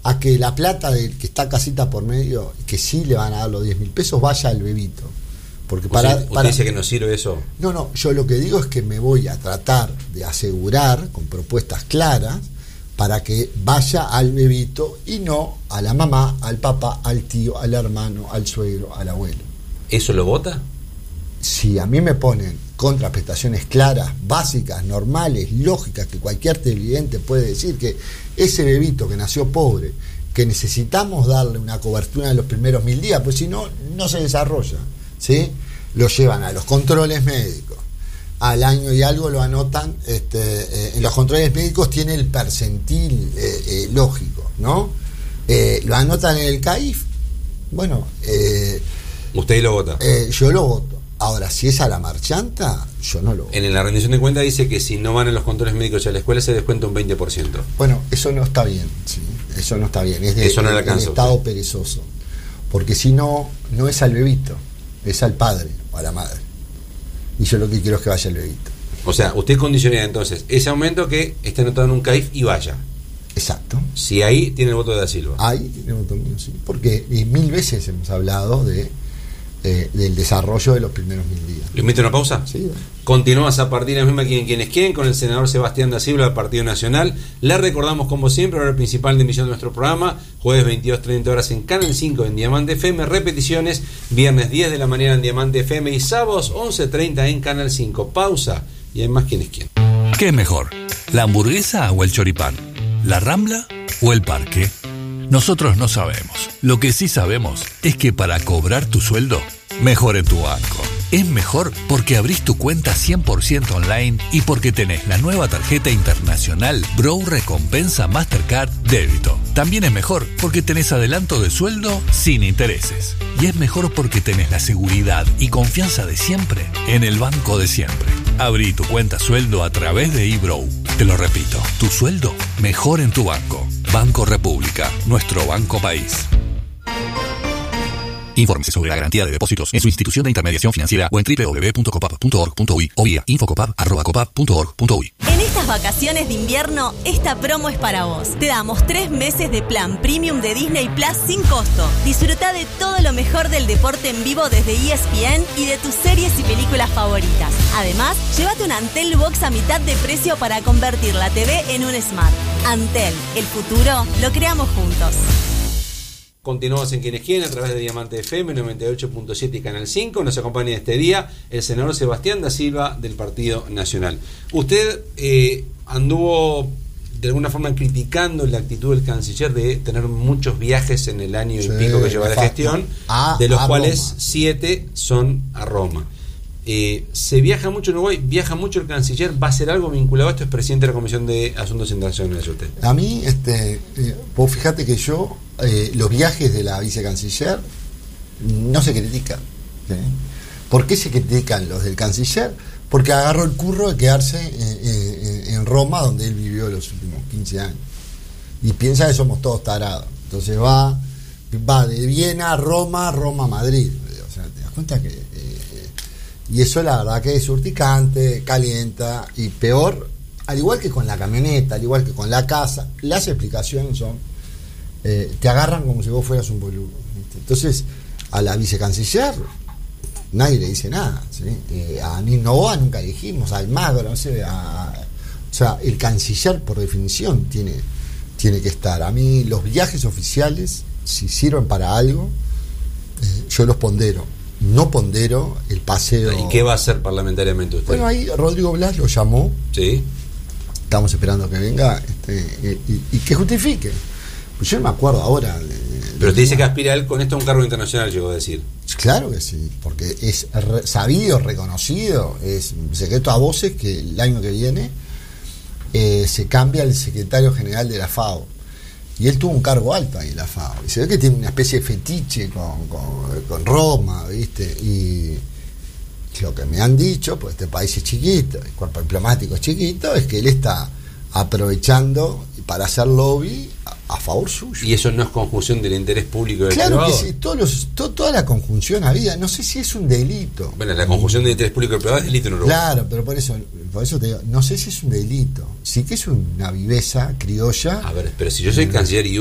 a que la plata del que está casita por medio, que sí le van a dar los 10.000 pesos, vaya al bebito. Porque ¿Usted dice que no sirve eso? No, yo lo que digo es que me voy a tratar de asegurar con propuestas claras para que vaya al bebito y no a la mamá, al papá, al tío, al hermano, al suegro, al abuelo. ¿Eso lo vota? Si a mí me ponen contraprestaciones claras, básicas, normales, lógicas, que cualquier televidente puede decir que ese bebito que nació pobre, que necesitamos darle una cobertura en los primeros 1000 días, pues si no, no se desarrolla, ¿sí? Lo llevan a los controles médicos, al año y algo lo anotan, en los controles médicos tiene el percentil lógico, ¿no? Lo anotan en el CAIF, bueno... ¿Usted lo vota? Yo lo voto. Ahora, si es a la marchanta, yo no lo voto. En la rendición de cuenta dice que si no van en los controles médicos a la escuela se descuenta un 20%. Bueno, eso no está bien, ¿sí? Eso no está bien. Es de, eso no le alcanza, del Estado perezoso. Porque si no, no es al bebito, es al padre o a la madre. Y yo lo que quiero es que vaya al bebito. O sea, usted condicionaría entonces ese aumento que esté anotado en un CAIF y vaya. Exacto. Si ahí tiene el voto de Da Silva. Ahí tiene el voto mío, sí. Porque 1000 veces hemos hablado del desarrollo de los primeros 1000 días. ¿Le invito a una pausa? Sí. Continuamos a partir de la misma quienes quieren con el senador Sebastián Da Silva del Partido Nacional. Le recordamos como siempre el horario principal de emisión de nuestro programa, jueves 22:30 horas en Canal 5 en Diamante FM, repeticiones viernes 10 de la mañana en Diamante FM y sábados 11:30 en Canal 5. Pausa y hay más quienes quieren. ¿Qué es mejor? ¿La hamburguesa o el choripán? ¿La Rambla o el parque? Nosotros no sabemos. Lo que sí sabemos es que para cobrar tu sueldo, mejor en tu banco. Es mejor porque abrís tu cuenta 100% online y porque tenés la nueva tarjeta internacional Brow Recompensa Mastercard Débito. También es mejor porque tenés adelanto de sueldo sin intereses. Y es mejor porque tenés la seguridad y confianza de siempre en el banco de siempre. Abrí tu cuenta sueldo a través de eBrow. Te lo repito, tu sueldo mejor en tu banco. Banco República, nuestro banco país. Infórmese sobre la garantía de depósitos en su institución de intermediación financiera o en www.copap.org.uy o vía infocopap@copap.org.uy. En estas vacaciones de invierno, esta promo es para vos. Te damos 3 meses de plan premium de Disney Plus sin costo. Disfruta de todo lo mejor del deporte en vivo desde ESPN y de tus series y películas favoritas. Además, llévate una Antel Box a mitad de precio para convertir la TV en un Smart. Antel, el futuro lo creamos juntos. Continuamos en Quienes Quieren a través de Diamante FM 98.7 y Canal 5. Nos acompaña este día el senador Sebastián Da Silva del Partido Nacional. Usted anduvo de alguna forma criticando la actitud del canciller de tener muchos viajes en el año y pico que lleva la gestión, de los cuales Roma. 7 son a Roma. Se viaja mucho en Uruguay, viaja mucho el canciller. ¿Va a hacer algo vinculado a esto? Es presidente de la Comisión de Asuntos Internacionales usted. A mí, vos fíjate que yo los viajes de la vicecanciller no se critican, ¿sí? ¿Por qué se critican los del canciller? Porque agarró el curro de quedarse en Roma, donde él vivió los últimos 15 años y piensa que somos todos tarados. Entonces va de Viena a Roma, Roma a Madrid. O sea, te das cuenta que y eso la verdad que es urticante, calienta y peor, al igual que con la camioneta, al igual que con la casa. Las explicaciones son te agarran como si vos fueras un boludo, ¿viste? Entonces a la vicecanciller nadie le dice nada, ¿sí? A Novoa nunca dijimos, a Almagro, no sé, o sea, el canciller por definición tiene que estar. A mí los viajes oficiales, si sirven para algo, yo los pondero. No pondero el paseo. ¿Y qué va a hacer parlamentariamente usted? Bueno, ahí Rodrigo Blas lo llamó. Sí. Estamos esperando que venga y que justifique. Pues yo no me acuerdo ahora. Pero te dice que aspira él con esto a un cargo internacional, llegó a decir. Claro que sí, porque es sabido, reconocido, es secreto a voces que el año que viene se cambia el secretario general de la FAO. Y él tuvo un cargo alto ahí en la FAO. Y se ve que tiene una especie de fetiche con Roma, ¿viste? Y lo que me han dicho, pues este país es chiquito, el cuerpo diplomático es chiquito, es que él está aprovechando para hacer lobby a favor suyo. ¿Y eso no es conjunción del interés público del privado? Claro que sí, toda la conjunción había. No sé si es un delito. Bueno, la conjunción del interés público del privado es delito en Uruguay. Claro, pero por eso te digo, no sé si es un delito. Sí que es una viveza criolla. A ver, pero si yo soy canciller y